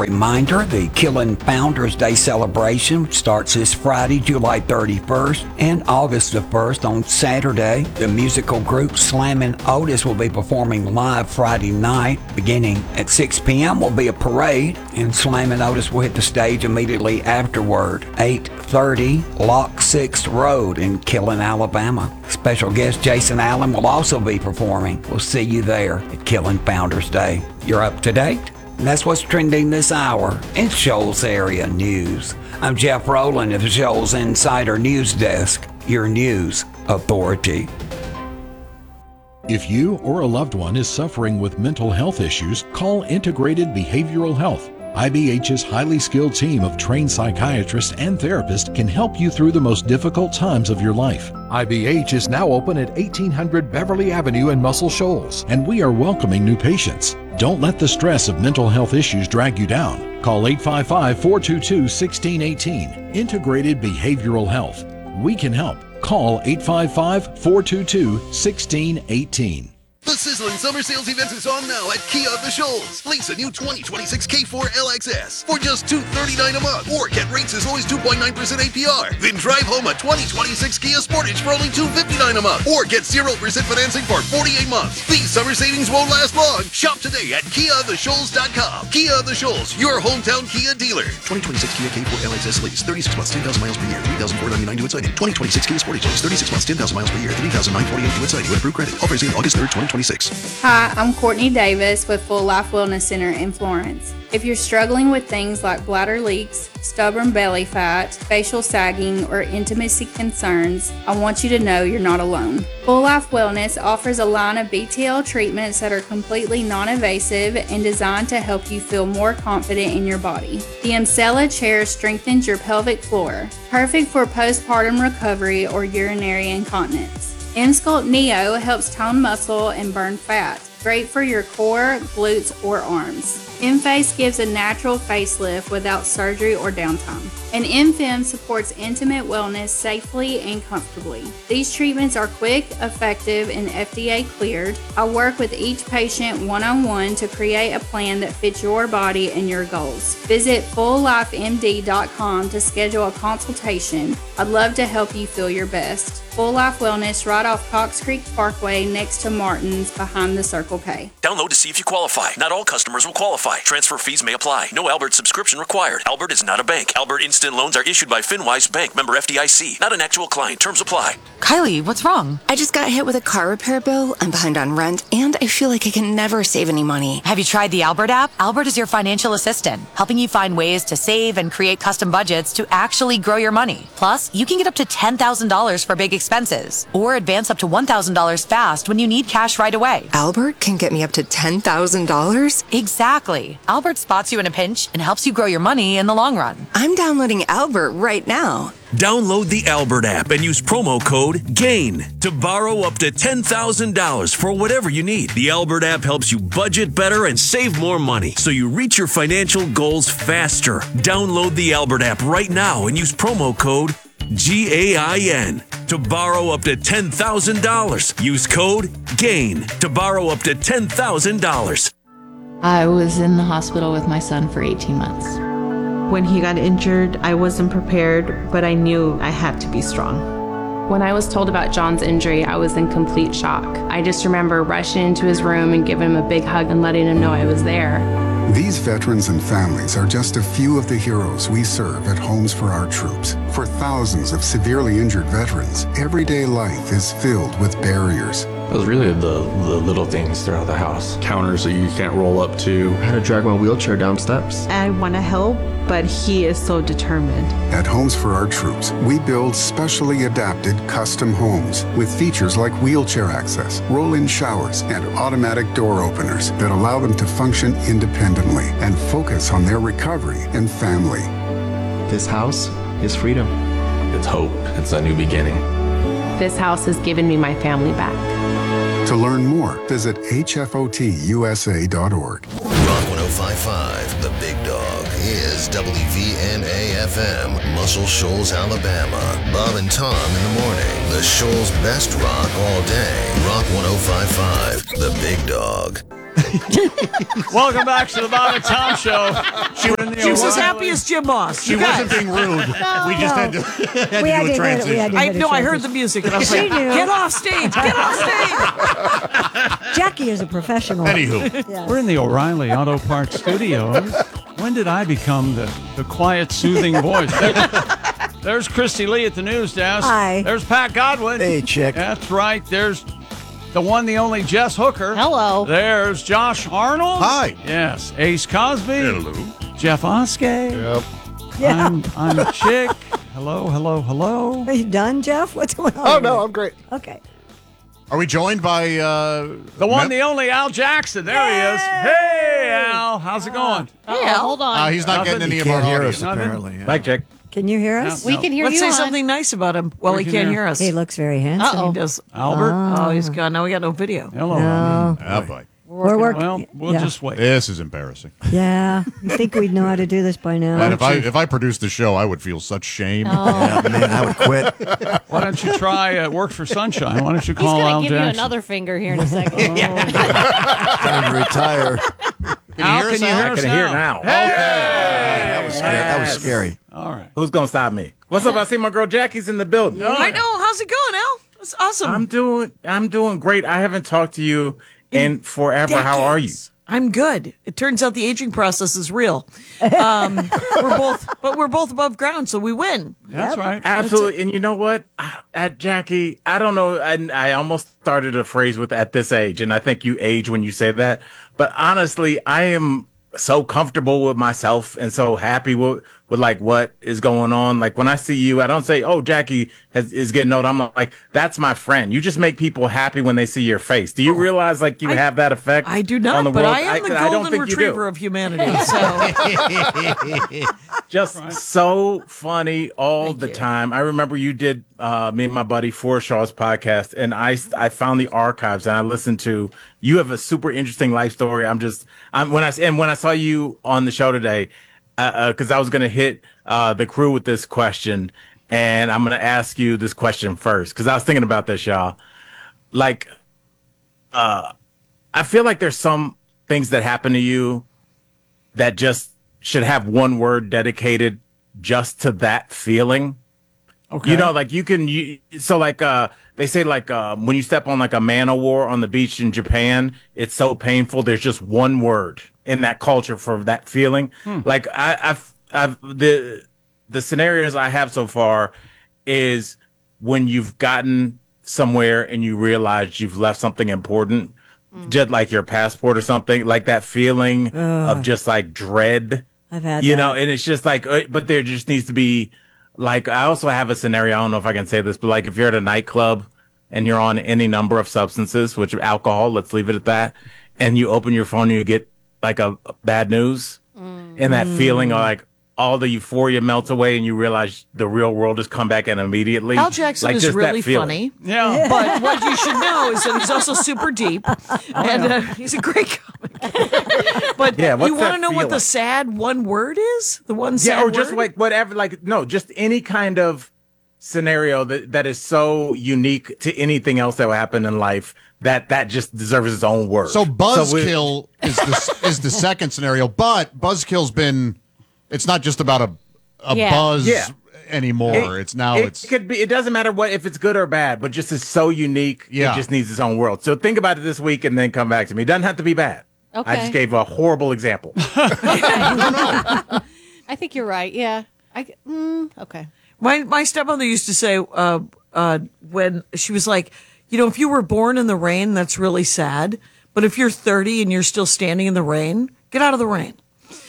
reminder, the Killen Founders Day celebration starts this Friday, July 31st and August the 1st on Saturday. The musical group Slammin' Otis will be performing live Friday night. Beginning at 6 p.m. will be a parade, and Slammin' Otis will hit the stage immediately afterward. 830 Lock 6th Road in Killen, Alabama. Special guest Jason Allen will also be performing. We'll see you there at Killen Founders Day. You're up to date? And that's what's trending this hour in Shoals Area News. I'm Jeff Rowland of the Shoals Insider News Desk, your news authority. If you or a loved one is suffering with mental health issues, call Integrated Behavioral Health. IBH's highly skilled team of trained psychiatrists and therapists can help you through the most difficult times of your life. IBH is now open at 1800 Beverly Avenue in Muscle Shoals, and we are welcoming new patients. Don't let the stress of mental health issues drag you down. Call 855-422-1618. Integrated Behavioral Health. We can help. Call 855-422-1618. The sizzling summer sales event is on now at Kia of the Shoals. Lease a new 2026 K4 LXS for just $239 a month, or get rates as low as 2.9% APR. Then drive home a 2026 Kia Sportage for only $259 a month, or get 0% financing for 48 months. These summer savings won't last long. Shop today at KiaOfTheShoals.com. Kia of the Shoals, your hometown Kia dealer. 2026 Kia K4 LXS lease, 36 months, 10,000 miles per year, $3,499 due at signing. 2026 Kia Sportage lease, 36 months, 10,000 miles per year, $3,948 due at signing with approved credit. Offers in August 3rd, 2026. Hi, I'm Courtney Davis with Full Life Wellness Center in Florence. If you're struggling with things like bladder leaks, stubborn belly fat, facial sagging, or intimacy concerns, I want you to know you're not alone. Full Life Wellness offers a line of BTL treatments that are completely non-invasive and designed to help you feel more confident in your body. The Emsella chair strengthens your pelvic floor, perfect for postpartum recovery or urinary incontinence. Emsculpt Neo helps tone muscle and burn fat, great for your core, glutes, or arms. M-Face gives a natural facelift without surgery or downtime. And M-Fem supports intimate wellness safely and comfortably. These treatments are quick, effective, and FDA cleared. I work with each patient one-on-one to create a plan that fits your body and your goals. Visit FullLifeMD.com to schedule a consultation. I'd love to help you feel your best. Full Life Wellness right off Cox Creek Parkway next to Martin's behind the Circle K. Download to see if you qualify. Not all customers will qualify. Transfer fees may apply. No Albert subscription required. Albert is not a bank. Albert Instant Loans are issued by FinWise Bank, member FDIC. Not an actual client. Terms apply. Kylie, what's wrong? I just got hit with a car repair bill. I'm behind on rent, and I feel like I can never save any money. Have you tried the Albert app? Albert is your financial assistant, helping you find ways to save and create custom budgets to actually grow your money. Plus, you can get up to $10,000 for big expenses, or advance up to $1,000 fast when you need cash right away. Albert can get me up to $10,000? Exactly. Albert spots you in a pinch and helps you grow your money in the long run. I'm downloading Albert right now. Download the Albert app and use promo code GAIN to borrow up to $10,000 for whatever you need. The Albert app helps you budget better and save more money so you reach your financial goals faster. Download the Albert app right now and use promo code GAIN to borrow up to $10,000. Use code GAIN to borrow up to $10,000. I was in the hospital with my son for 18 months. When he got injured, I wasn't prepared, but I knew I had to be strong. When I was told about John's injury, I was in complete shock. I just remember rushing into his room and giving him a big hug and letting him know I was there. These veterans and families are just a few of the heroes we serve at Homes for Our Troops. For thousands of severely injured veterans, everyday life is filled with barriers. It was really the little things throughout the house. Counters that you can't roll up to. How to drag my wheelchair down steps. I want to help, but he is so determined. At Homes for Our Troops, we build specially adapted custom homes with features like wheelchair access, roll-in showers, and automatic door openers that allow them to function independently and focus on their recovery and family. This house is freedom. It's hope. It's a new beginning. This house has given me my family back. To learn more, visit hfotusa.org. Rock 105.5, The Big Dog, is WVNA-FM, Muscle Shoals, Alabama. Bob and Tom in the morning. The Shoals' best rock all day. Rock 105.5, The Big Dog. Welcome back to the Bob and Tom Show. She was as happy as Jim Moss. She wasn't being rude. We just had to, do a transition. I heard the music and I was like, get off stage, get off stage. Jackie is a professional. Anywho. Yes. We're in the O'Reilly Auto Parts studios. When did I become the quiet, soothing voice? There's Christy Lee at the news desk. Hi. There's Pat Godwin. Hey, chick. That's right. There's the one, the only Jess Hooker. Hello. There's Josh Arnold. Hi. Yes. Ace Cosby. Hello. Jeff Oskey. Yep. Yeah. I'm Chick. Hello. Are you done, Jeff? What's going on? Oh, no, I'm great. Okay. Are we joined by the one, the only Al Jackson? There he is. Hey, Al. How's it going? Hey, Al. Hold on. He's not getting any of our Hear audio. us, apparently. Mike check. Can you hear us? We can hear Let's you say on. something nice about him. Well, We he can can't hear. hear us. He looks very handsome. He does. Albert. Oh, he's gone. Now we got no video. Hello. No. Oh, boy. We're working. Well, we'll just wait. This is embarrassing. Yeah. You think we'd know how to do this by now? And if I produced the show, I would feel such shame. Yeah, man, I would quit. Why don't you try Work for Sunshine? Why don't you call He's Al going to give Jackson? you another finger here in a second. Time to retire. Al, can you hear us now? That was scary. All right. Who's gonna stop me? What's up? I see my girl Jackie's in the building. I know. How's it going, Al? That's awesome. I'm doing great. I haven't talked to you in forever. Decades. How are you? I'm good. It turns out the aging process is real. We're both above ground, so we win. That's right. Absolutely. And you know what? At Jackie, I don't know. I almost started a phrase with "at this age," and I think you age when you say that. But honestly, I am so comfortable with myself and so happy with like what is going on. Like when I see you, I don't say, "Oh, Jackie is getting old." I'm like, "That's my friend." You just make people happy when they see your face. Do you realize like you have that effect? I do on not, the but world? I am the golden retriever of humanity. So just so funny all the time. I remember you did me and my buddy Forshaw's podcast, and I found the archives and I listened to. You have a super interesting life story. When I saw you on the show today, because I was going to hit the crew with this question, and I'm going to ask you this question first because I was thinking about this, y'all. Like, I feel like there's some things that happen to you that just should have one word dedicated just to that feeling. Okay. You know, like they say like when you step on like a man-o-war on the beach in Japan, it's so painful. There's just one word in that culture for that feeling. Like I've the scenarios I have so far is when you've gotten somewhere and you realize you've left something important, just like your passport or something, like that feeling of just like dread. I've had you that. know, and it's just like, but there just needs to be like, I also have a scenario. I don't know if I can say this, but like if you're at a nightclub and you're on any number of substances, which alcohol, let's leave it at that, and you open your phone and you get like a bad news, and that feeling of like all the euphoria melts away and you realize the real world has come back in immediately. Al Jackson like, is just really that feeling. funny. Yeah. But what you should know is that he's also super deep, and he's a great comic. But Yeah, what's you want to that know what the feeling? sad one word is? The one sad Yeah, or word? just like whatever, like, no, just any kind of scenario that is so unique to anything else that will happen in life that just deserves its own word. So buzzkill is the second scenario, but buzzkill's been. It's not just about a buzz anymore. It could be. It doesn't matter if it's good or bad, but just it's so unique. Yeah. It just needs its own world. So think about it this week and then come back to me. It doesn't have to be bad. Okay. I just gave a horrible example. I think you're right. Yeah. Okay. My stepmother used to say when she was like, you know, if you were born in the rain, that's really sad. But if you're 30 and you're still standing in the rain, get out of the rain.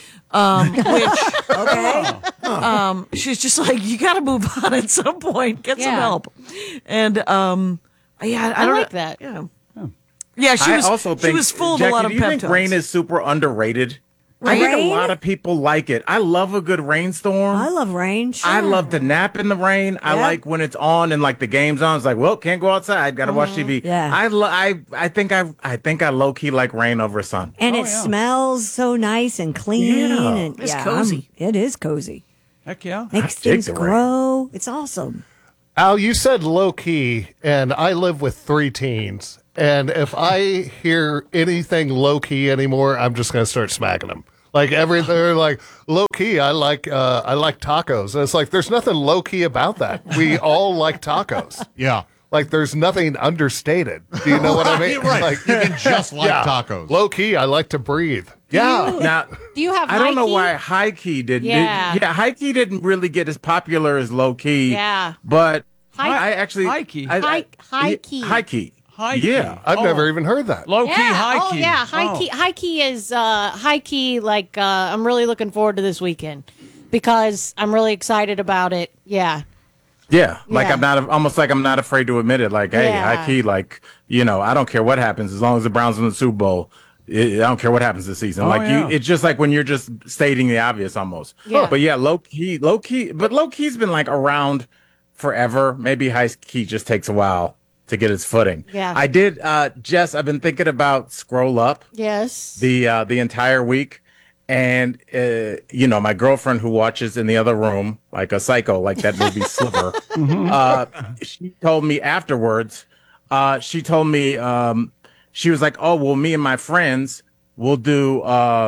She's just like, you got to move on at some point, get some help. And I don't like know. that. Yeah, she I was. also She think, was full of Jackie, a lot of do you pep think talks. rain is super underrated? I think a lot of people like it. I love a good rainstorm. I love rain. Sure. I love to nap in the rain. I like when it's on and like the game's on. It's like, well, can't go outside. Got to watch TV. Yeah. I think I low key like rain over sun. And it smells so nice and clean. Yeah. And, It's cozy. It is cozy. Heck yeah. Makes things grow. It's awesome. Al, you said low key, and I live with 3 teens. And if I hear anything low key anymore, I'm just going to start smacking them. Like they're like low key. I like tacos. And it's like there's nothing low key about that. We all like tacos. Yeah. Like there's nothing understated. Do you know what I mean? Right. Like, You can just like tacos. Low key. I like to breathe. Yeah. Now, Do you have I don't know high-key? why high key didn't. Yeah. High key didn't really get as popular as low key. Yeah. But High- I actually High key. High key. High key. High key. Yeah. I've never even heard that. Low key, high Oh key. yeah, high key. High key is high key. Like I'm really looking forward to this weekend because I'm really excited about it. Yeah. Yeah, like Yeah. I'm not afraid to admit it. Like, hey, Yeah. high key, like, I don't care what happens as long as the Browns win the Super Bowl. I don't care what happens this season. Oh, Like yeah. it's just like when you're just stating the obvious almost. Yeah. But yeah, low key, but low key's been like around forever. Maybe high key just takes a while to get its footing. Yeah. I did, Jess. I've been thinking about Scroll Up Yes. the entire week. And, my girlfriend who watches in the other room, like a psycho, like that movie Sliver, she told me afterwards, she was like, oh, well, me and my friends will do,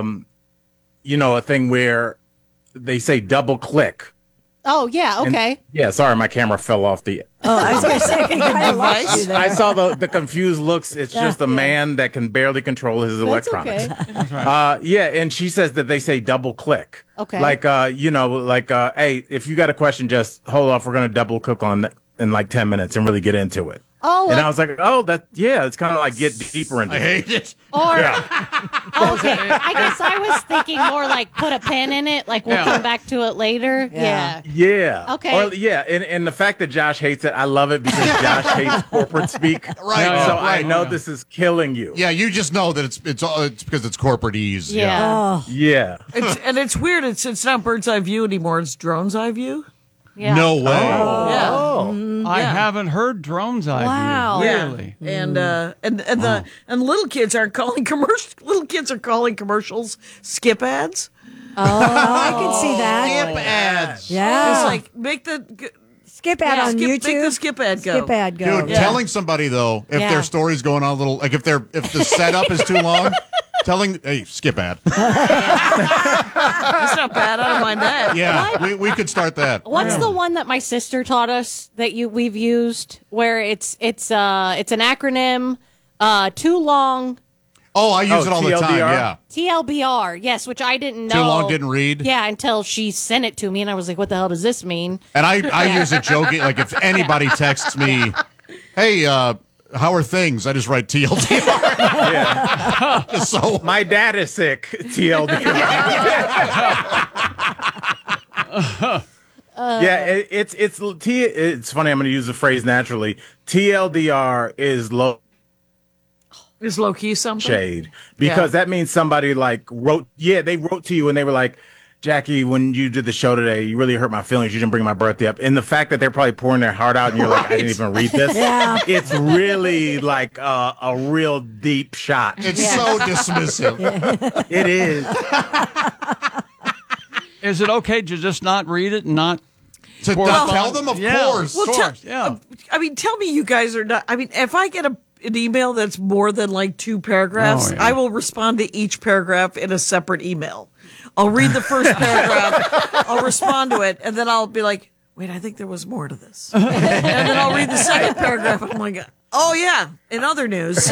a thing where they say double click. Oh yeah. And- Okay. yeah, sorry, my camera fell off the. Oh, I was going to say, I lost you there. I saw the confused looks. It's just a man that can barely control his electronics. Okay. Yeah, and she says that they say double click. Okay. Like, hey, if you got a question, just hold off. We're going to double click on it in like 10 minutes and really get into it. Oh. And I was like, oh, it's kind of like get deeper into it. I hate it. Or okay, I guess I was thinking more like put a pin in it. Like we'll come back to it later. Yeah. Yeah. Okay. Or, yeah, and the fact that Josh hates it, I love it because Josh hates corporate speak. Right. So Right. I know this is killing you. Yeah, you just know that it's because it's corporate ease. Yeah. Yeah. It's weird. It's not bird's eye view anymore. It's drone's eye view. Yeah. No way. Yeah. I Yeah. haven't heard drones eye Wow. view. Yeah. Really? And little kids aren't calling little kids are calling commercials skip ads. Oh, I can see that. Skip ads. Yeah. It's like make the skip ad on skip, YouTube. Make the skip ad go. Skip ad go. Dude, telling somebody though, if Yeah. their story's going on a little, like if the setup is too long, hey, skip ad. That's not bad. I don't mind that. Yeah, we could start that. What's the one that my sister taught us that we've used where it's an acronym, too long. Oh, I use it all the time. TLDR? Yeah. TLBR, yes, which I didn't know. Too long, didn't read. Yeah, until she sent it to me, and I was like, "What the hell does this mean?" And I use it joking. Like if anybody texts me, hey, how are things? I just write TLDR. Yeah. So my dad is sick. TLDR. Yeah, it's funny. I'm going to use the phrase naturally. TLDR is low. Is low key something? Shade. Because that means somebody wrote to you and they were like, Jackie, when you did the show today, you really hurt my feelings. You didn't bring my birthday up. And the fact that they're probably pouring their heart out and you're like, I didn't even read this. Yeah. It's really like a real deep shot. It's so dismissive. It is. Is it okay to just not read it and not to not tell them? Of course. Well, Of course. Yeah. Tell me you guys are not. If I get an email that's more than like 2 paragraphs, Oh, yeah. I will respond to each paragraph in a separate email. I'll read the first paragraph, I'll respond to it, and then I'll be like, wait, I think there was more to this. And then I'll read the second paragraph. I'm like, oh, yeah, in other news.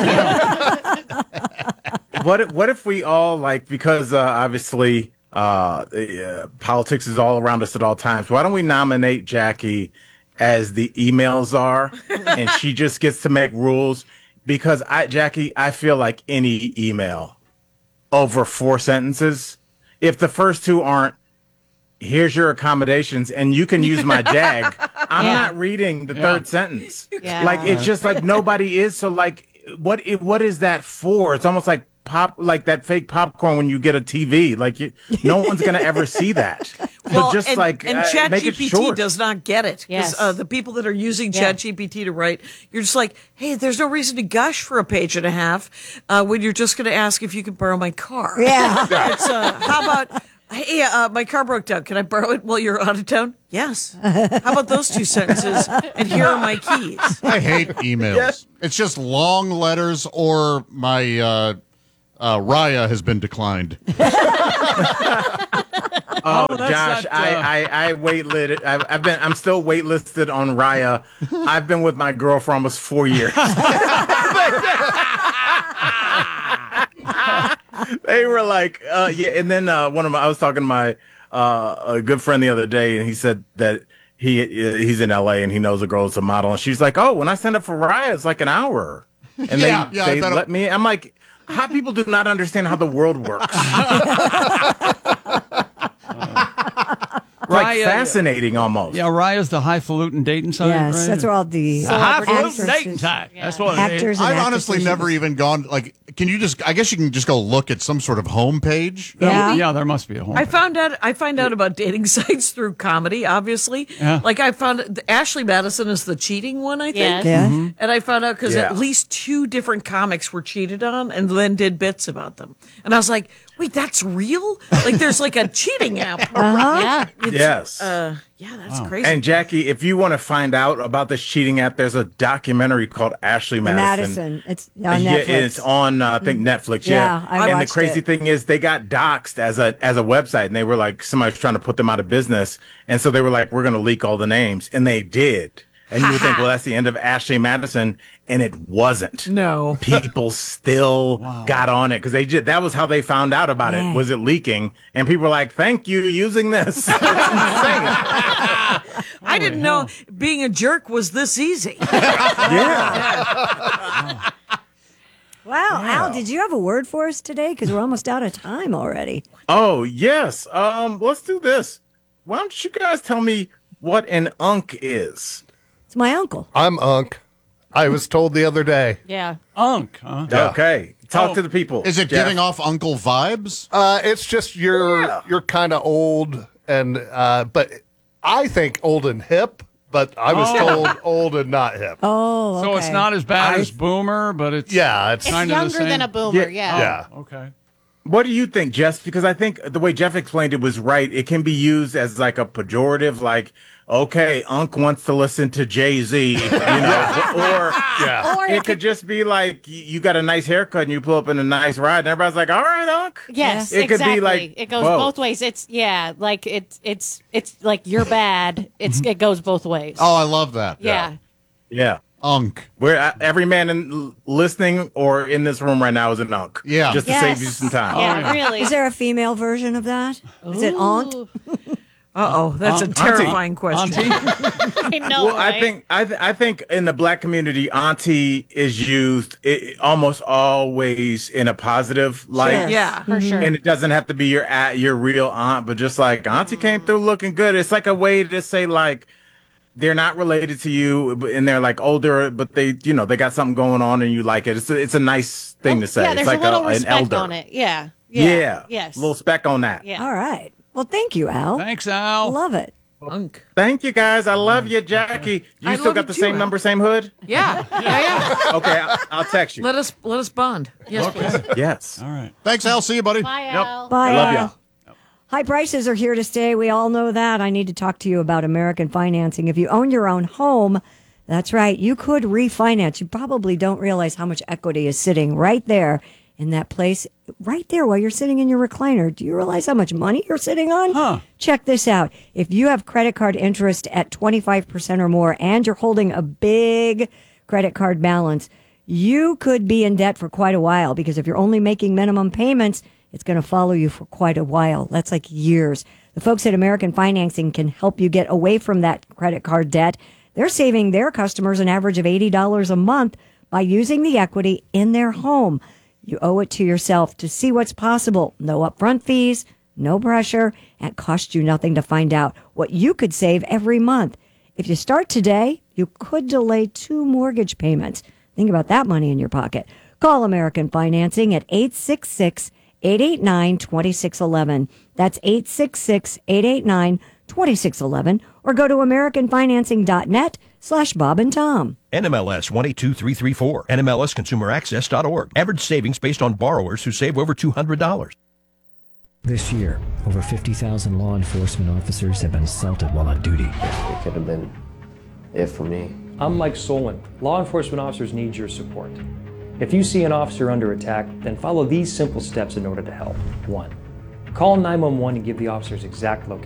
What if we all because obviously politics is all around us at all times. Why don't we nominate Jackie as the email czar and she just gets to make rules? Because Jackie, I feel like any email over 4 sentences, if the first 2 aren't, here's your accommodations and you can use my jag, I'm not reading the third sentence. Yeah. It's just nobody is. So what is that for? It's almost like that fake popcorn when you get a TV. No one's gonna ever see that. Well, so just and make it ChatGPT short. does not get it. Yes. The people that are using ChatGPT to write, you're just like, hey, there's no reason to gush for a page and a half when you're just going to ask if you can borrow my car. Yeah. It's, how about Hey, my car broke down. Can I borrow it while you're out of town? Yes. How about those 2 sentences? And here are my keys. I hate emails. Yeah. It's just long letters or my Raya has been declined. Josh, I waitlisted. I'm still waitlisted on Raya. I've been with my girl for almost 4 years. They were like, yeah. And then I was talking to my a good friend the other day, and he said that he's in LA and he knows a girl is a model, and she's like, oh, when I send up for Raya, it's like an hour, and they let me. I'm like, how people do not understand how the world works. Like fascinating almost. Yeah, Raya's the highfalutin dating site. Yes, right? that's where all the highfalutin dating site. Yeah. That's what actors. I've honestly never even gone. Like, can you just? I guess you can just go look at some sort of homepage. Yeah, there must be a homepage. I find out about dating sites through comedy. Obviously, like I found Ashley Madison is the cheating one. I think. Yes. Yeah. Mm-hmm. And I found out because at least 2 different comics were cheated on, and then did bits about them. And I was like, wait, that's real? Like, there's like a cheating app. Yeah. Yes. Yeah, that's crazy. And Jackie, if you want to find out about this cheating app, there's a documentary called Ashley Madison. It's on Netflix. It's on I think Netflix. Yeah, I and the watched crazy it. thing is, they got doxxed as a website, and they were like, somebody's trying to put them out of business, and so they were like, we're going to leak all the names, and they did. And you would think, well, that's the end of Ashley Madison, and it wasn't. No, people still got on it because that was how they found out about it. Was it leaking? And people were like, "Thank you, using this." I didn't know being a jerk was this easy. Yeah. Wow, Al, did you have a word for us today? Because we're almost out of time already. Oh yes. Let's do this. Why don't you guys tell me what an unk is? It's my uncle. I'm Unk. I was told the other day. Yeah. Unk, huh? Yeah. Okay. Talk to the people. Is it Jeff? giving off uncle vibes? It's just you're kind of old, and but I think old and hip. But I was told old and not hip. Oh, okay. So it's not as bad as Boomer, but it's it's kind of younger the same. than a Boomer. Yeah. Okay. What do you think, Jess? Because I think the way Jeff explained it was right. It can be used as like a pejorative, like, okay, Unk wants to listen to Jay-Z, or it could just be like, you got a nice haircut and you pull up in a nice ride, and everybody's like, all right, Unk. Yes, it exactly. could be like it goes both ways. It's like it's like you're bad. It goes both ways. Oh, I love that. Yeah. Unk. Where every man listening or in this room right now is an unk. Yeah. Just to save you some time. Yeah, really. Is there a female version of that? Is it aunt? That's a terrifying question. I know. Well, right? I think in the black community, auntie is used almost always in a positive light. Sure. Yeah, for sure. And it doesn't have to be your real aunt, but just like auntie came through looking good. It's like a way to say like they're not related to you, and they're like older, but they got something going on, and you like it. It's a nice thing to say. Yeah, there's it's like a little an respect elder on it. Yeah. Yes. A little spec on that. Yeah. All right. Well, thank you, Al. Thanks, Al. Love it. Unk. Thank you, guys. I love you, Jackie. You I still love got you the too, same Al. number, same hood? Yeah. Okay, I'll text you. Let us bond. Yes, please. Yes. All right. Thanks, Al. See you, buddy. Bye, Al. Bye. I love Al. you. High prices are here to stay. We all know that. I need to talk to you about American financing. If you own your own home, that's right, you could refinance. You probably don't realize how much equity is sitting right there in that place, right there while you're sitting in your recliner. Do you realize how much money you're sitting on? Huh. Check this out. If you have credit card interest at 25% or more and you're holding a big credit card balance, you could be in debt for quite a while, because if you're only making minimum payments, it's going to follow you for quite a while. That's like years. The folks at American Financing can help you get away from that credit card debt. They're saving their customers an average of $80 a month by using the equity in their home. You owe it to yourself to see what's possible. No upfront fees, no pressure, and it costs you nothing to find out what you could save every month. If you start today, you could delay 2 mortgage payments. Think about that money in your pocket. Call American Financing at 866-889-2611. That's 866-889-2611. Or go to AmericanFinancing.net/Bob and Tom. NMLS 122334. NMLSConsumerAccess.org. Average savings based on borrowers who save over $200. This year, over 50,000 law enforcement officers have been assaulted while on duty. It could have been it for me. I'm Mike Solon. Law enforcement officers need your support. If you see an officer under attack, then follow these simple steps in order to help. 1. Call 911 and give the officer's exact location.